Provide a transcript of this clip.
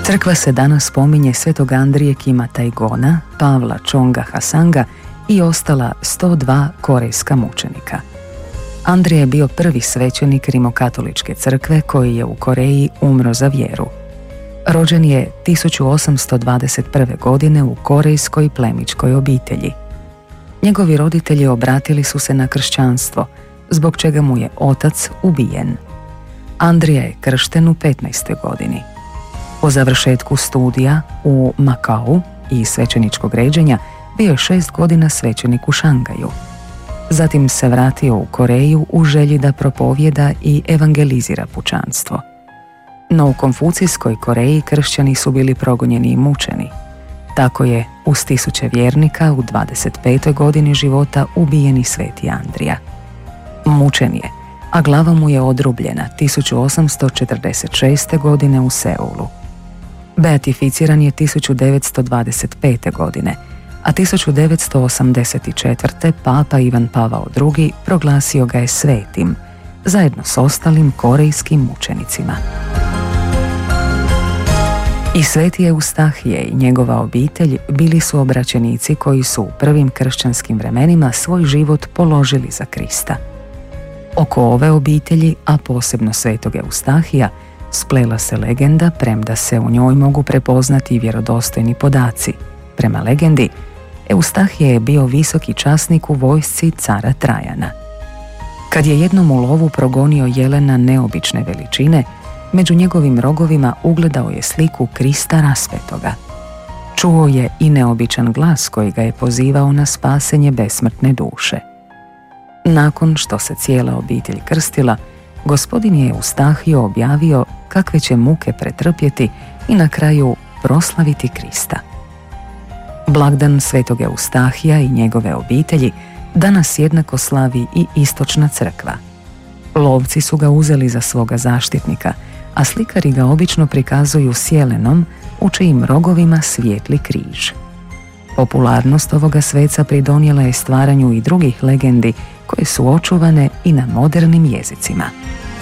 Crkva se danas spominje svetog Andrije Kima Taigona, Pavla Chonga Hasanga i ostala 102 korejska mučenika. Andrija je bio prvi svećenik rimokatoličke crkve koji je u Koreji umro za vjeru. Rođen je 1821. godine u korejskoj plemićkoj obitelji. Njegovi roditelji obratili su se na kršćanstvo, zbog čega mu je otac ubijen. Andrija je kršten u 15. godini. Po završetku studija u Makau i svećeničkog ređenja bio je 6 godina svećenik u Šangaju. Zatim se vratio u Koreju u želji da propovjeda i evangelizira pučanstvo. No u Konfucijskoj Koreji kršćani su bili progonjeni i mučeni. Tako je uz tisuće vjernika u 25. godini života ubijen i sveti Andrija. Mučen je, a glava mu je odrubljena 1846. godine u Seulu. Beatificiran je 1925. godine, a 1984. Papa Ivan Pavao II. Proglasio ga je svetim, zajedno s ostalim korejskim mučenicima. I sveti Eustahije i njegova obitelj bili su obraćenici koji su u prvim kršćanskim vremenima svoj život položili za Krista. Oko ove obitelji, a posebno svetog Eustahija, splela se legenda, premda se u njoj mogu prepoznati vjerodostojni podaci. Prema legendi, Eustahije je bio visoki časnik u vojsci cara Trajana. Kad je jednom u lovu progonio jelena neobične veličine, među njegovim rogovima ugledao je sliku Krista raspetoga. Čuo je i neobičan glas koji ga je pozivao na spasenje besmrtne duše. Nakon što se cijela obitelj krstila, gospodin je Eustahio objavio kakve će muke pretrpjeti i na kraju proslaviti Krista. Blagdan svetog Eustahija i njegove obitelji danas jednako slavi i istočna crkva. Lovci su ga uzeli za svoga zaštitnika, a slikari ga obično prikazuju s jelenom u čijim rogovima svijetli križ. Popularnost ovoga sveca pridonijela je stvaranju i drugih legendi koje su očuvane i na modernim jezicima.